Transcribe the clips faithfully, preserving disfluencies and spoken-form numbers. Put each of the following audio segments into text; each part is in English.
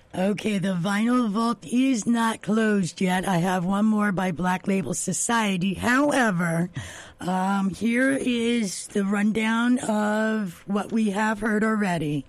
Okay, the vinyl vault is not closed yet. I have one more by Black Label Society. However, um, here is the rundown of what we have heard already.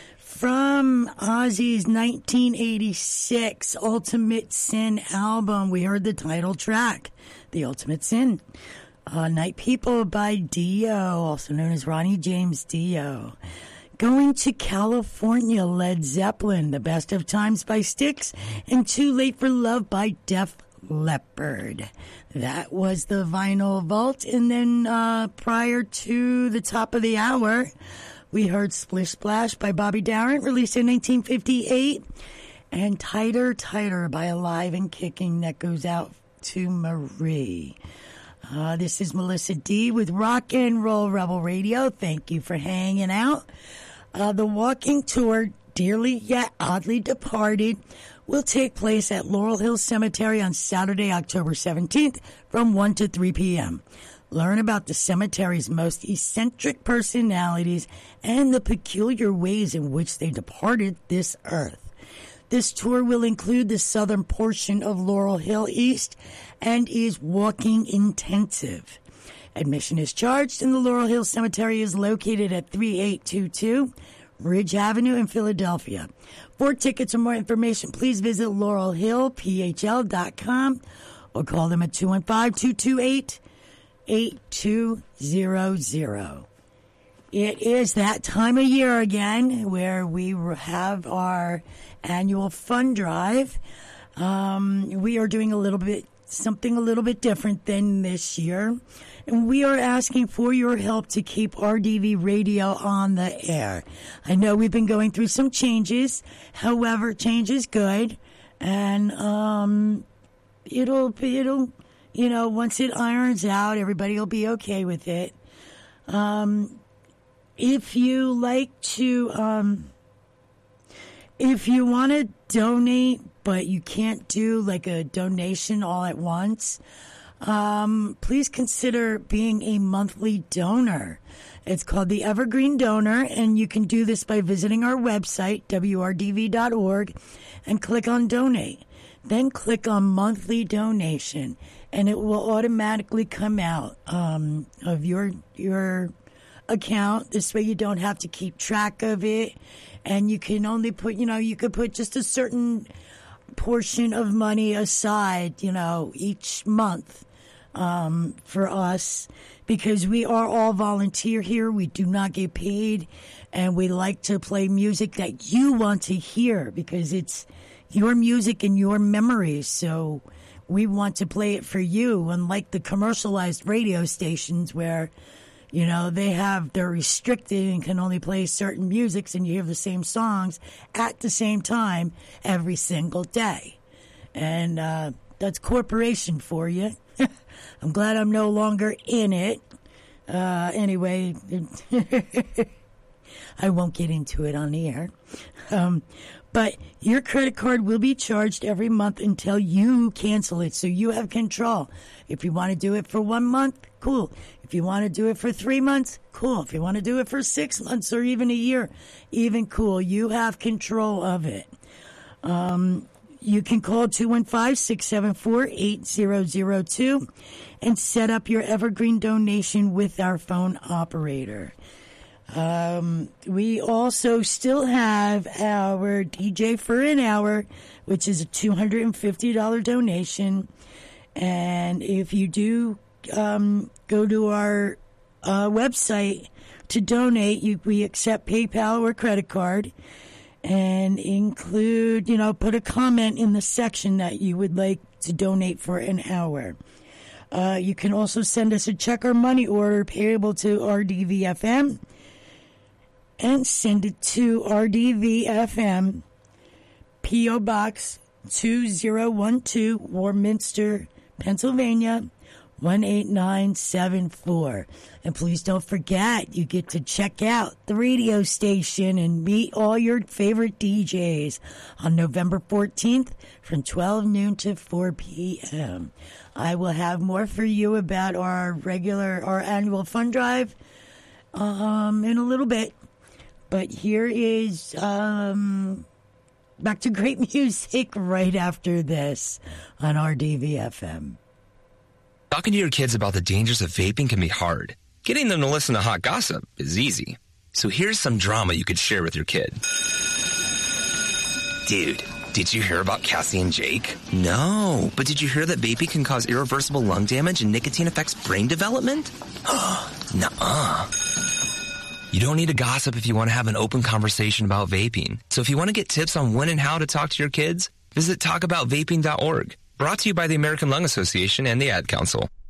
From Ozzy's nineteen eighty-six Ultimate Sin album, we heard the title track, The Ultimate Sin. Uh, Night People by Dio, also known as Ronnie James Dio. Going to California, Led Zeppelin, The Best of Times by Styx, and Too Late for Love by Def Leppard. That was the vinyl vault. And then uh, prior to the top of the hour, we heard Splish Splash by Bobby Darin, released in nineteen fifty-eight, and Tighter, Tighter by Alive and Kicking. That goes out to Marie. Uh, this is Melissa D with Rock and Roll Rebel Radio. Thank you for hanging out. Uh, the walking tour, Dearly Yet Oddly Departed, will take place at Laurel Hill Cemetery on Saturday, October seventeenth from one to three p.m. Learn about the cemetery's most eccentric personalities and the peculiar ways in which they departed this earth. This tour will include the southern portion of Laurel Hill East and is walking intensive. Admission is charged, and the Laurel Hill Cemetery is located at thirty-eight twenty-two Ridge Avenue in Philadelphia. For tickets or more information, please visit laurel hill p h l dot com or call them at two one five, two two eight, eight two zero zero. It is that time of year again where we have our annual fund drive. Um, we are doing a little bit something a little bit different than this year. And we are asking for your help to keep R D V Radio on the air. I know we've been going through some changes. However, change is good. And um, it'll, it'll, you know, once it irons out, everybody will be okay with it. Um, if you like to, um, if you want to donate, but you can't do like a donation all at once, um, please consider being a monthly donor. It's called the Evergreen Donor, and you can do this by visiting our website, w r d v dot org, and click on Donate. Then click on Monthly Donation, and it will automatically come out um, of your your account. This way you don't have to keep track of it, and you can only put, you know, you could put just a certain portion of money aside, you know, each month um, for us, because we are all volunteer here. We do not get paid, and we like to play music that you want to hear because it's your music and your memories. So we want to play it for you, unlike the commercialized radio stations where, you know, they have, they're restricted and can only play certain musics, and you hear the same songs at the same time every single day. And uh, that's corporation for you. I'm glad I'm no longer in it. Uh, anyway, I won't get into it on the air. Um, but your credit card will be charged every month until you cancel it, so you have control. If you want to do it for one month, cool. If you want to do it for three months, cool. If you want to do it for six months or even a year, even cool. You have control of it. Um, you can call two one five, six seven four, eight zero zero two and set up your Evergreen donation with our phone operator. Um, we also still have our D J for an hour, which is a two hundred fifty dollars donation. And if you do um, go to our uh, website to donate, you, we accept PayPal or credit card, and include, you know, put a comment in the section that you would like to donate for an hour. Uh, you can also send us a check or money order payable to R D V F M and send it to R D V F M, P O. Box two zero one two, Warminster, Pennsylvania, one eight nine seven four. And please don't forget, you get to check out the radio station and meet all your favorite D Js on November fourteenth from twelve noon to four p.m. I will have more for you about our regular, our annual fund drive um, in a little bit. But here is um, back to great music right after this on R D V F M. Talking to your kids about the dangers of vaping can be hard. Getting them to listen to hot gossip is easy. So here's some drama you could share with your kid. Dude, did you hear about Cassie and Jake? No, but did you hear that vaping can cause irreversible lung damage and nicotine affects brain development? Nuh-uh. You don't need to gossip if you want to have an open conversation about vaping. So if you want to get tips on when and how to talk to your kids, visit talk about vaping dot org. Brought to you by the American Lung Association and the Ad Council.